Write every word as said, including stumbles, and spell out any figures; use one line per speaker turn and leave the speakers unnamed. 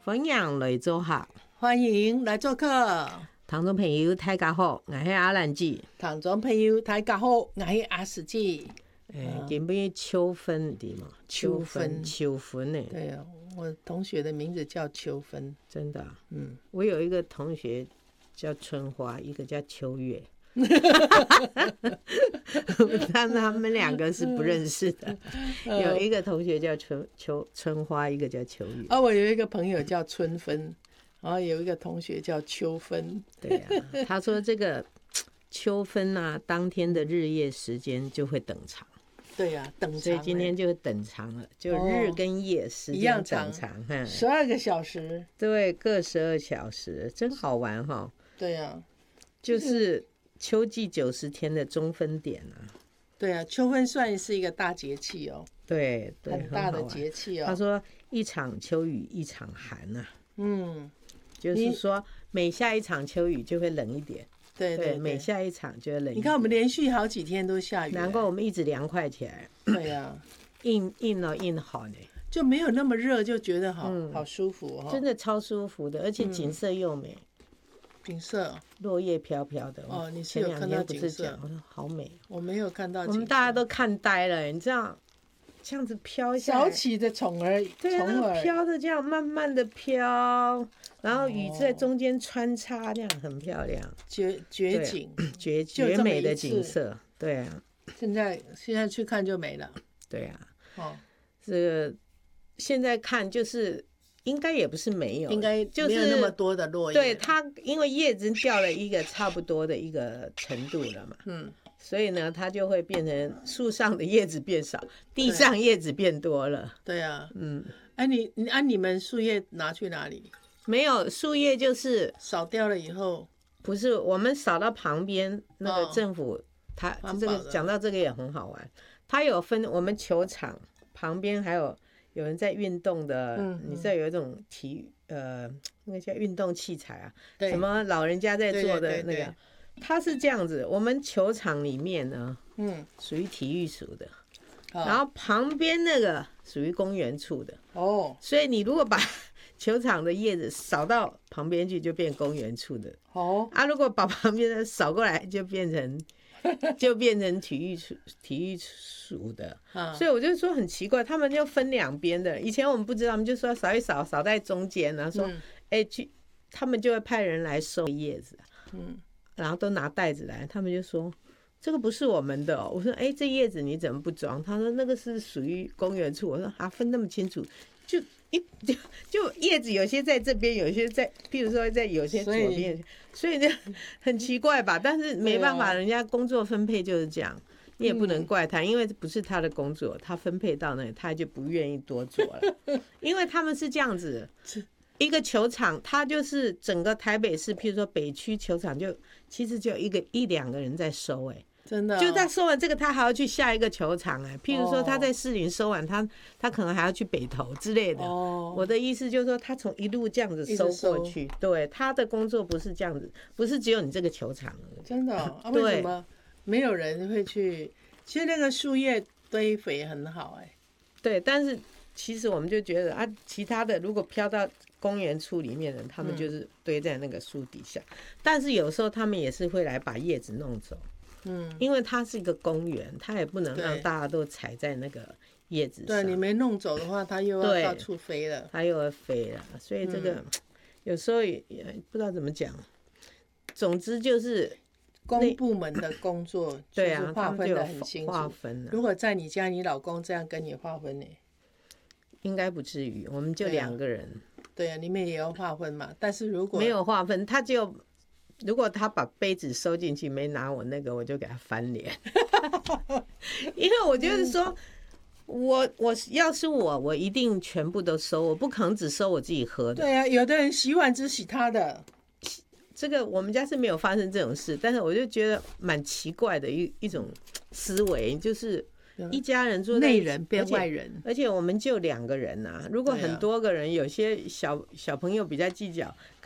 分享来做客，
欢迎来做客。
听众朋友大家好，我是阿兰姐。
听众朋友大家好，我是阿史姐。
哎，今边秋分的嘛，秋分，秋分呢？
对啊，我同学的名字叫秋分，
真的、啊。
嗯，
我有一个同学叫春花，一个叫秋月。但他们两个是不认识的。有一个同学叫春秋春花，一个叫秋月。
啊，我有一个朋友叫春分，然后有一个同学叫秋分。
对呀、啊，他说这个秋分啊，当天的日夜时间就会等长。
对呀、啊，等长。
所以今天就等长了，就日跟夜时间等长，
十二个小时。
对，各十二小时，真好玩哈。
对呀、啊，
就是秋季九十天的中分点啊。
对啊，秋分算是一个大节气哦。
对对，
很大的节气哦。
他说一场秋雨一场寒啊。
嗯，
就是说每下一场秋雨就会冷一点。
对 对, 对，
每下一场就会冷一点。
你看我们连续好几天都下雨，
难怪我们一直凉快起来。
对呀、啊，
硬硬了硬好呢，
就没有那么热，就觉得好、嗯、好舒服哦，
真的超舒服的，而且景色又美。
嗯、景色，
落叶飘飘的。
哦，你是有看到景色？
我说好美，
我没有看到景色。
我们大家都看呆了，你知道，这样子飘下
来，小起的虫儿，
对啊，飘的这样慢慢的飘。然后雨在中间穿插，这样很漂亮，
绝绝景，
绝绝美的景色，对啊。
现在现在去看就没了，
对啊。
哦，
这个现在看就是应该也不是没有，
应该没有那么多的落叶。
对，它因为叶子掉了一个差不多的一个程度了嘛，嗯，所以呢，它就会变成树上的叶子变少，地上叶子变多了。
对啊，
嗯，
哎、啊，你你按、啊、你们树叶拿去哪里？
没有，树叶就是
扫掉了以后，
不是我们扫到旁边那个政府，哦、他这个讲到这个也很好玩，他有分我们球场旁边还有有人在运动的，嗯、你知道有一种体育呃那个叫运动器材啊，什么老人家在做的那个，他是这样子，我们球场里面呢，嗯，属于体育署的，哦、然后旁边那个属于公园处的，哦，所以你如果把球场的叶子扫到旁边去，就变公园处的。哦，啊，如果把旁边的扫过来，就变成就变成体育处体育署的。啊、所以我就说很奇怪，他们就分两边的。以前我们不知道，我们就说扫一扫，扫在中间，然后说，哎、嗯，去、欸，他们就会派人来收叶子。嗯，然后都拿袋子来，他们就说这个不是我们的、哦。我说，哎、欸，这叶子你怎么不装？他说那个是属于公园处。我说啊，分那么清楚，就。一就就叶子有些在这边，有些在，譬如说在有些左边，所以就很奇怪吧？但是没办法，人家工作分配就是这样，你也不能怪他，因为不是他的工作，他分配到那里，他就不愿意多做了，因为他们是这样子，一个球场，他就是整个台北市，譬如说北区球场就，就其實就一个一两个人在收、欸，哎。
真的、哦，
就他收完这个，他还要去下一个球场哎、欸。譬如说他在士林收完，他他可能还要去北投之类的。哦，我的意思就是说，他从一路这样子收过去，对，他的工作不是这样子，不是只有你这个球场。
真的、哦啊，为什么没有人会去？其实那个树叶堆肥很好哎、欸。
对，但是其实我们就觉得啊，其他的如果飘到公园处里面的，他们就是堆在那个树底下。嗯、但是有时候他们也是会来把叶子弄走。嗯，因为它是一个公园，它也不能让大家都踩在那个叶子上。
对，你没弄走的话，它又要到处飞了。
它又要飞了，所以这个、嗯、有时候也不知道怎么讲。总之就是
公部门的工作，对啊，划分得很清楚。
划分了。
如果在你家，你老公这样跟你划分呢？
应该不至于，我们就两个人。
对啊，你们也要划分嘛。但是如果
没有划分，他就。如果他把杯子收进去没拿我那个，我就给他翻脸。因为我就是说，我我要是我，我一定全部都收，我不可能只收我自己喝的。
对啊，有的人洗碗只洗他的。
这个我们家是没有发生这种事，但是我就觉得蛮奇怪的一一种思维，就是一家人住在
内人变外人，
而且我们就两个人啊，如果很多个人，有些小小朋友比较计较。